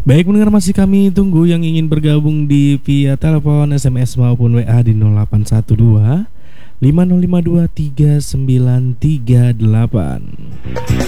Baik pendengar, masih kami tunggu yang ingin bergabung di via telepon, SMS maupun WA di 0812 5052 3938.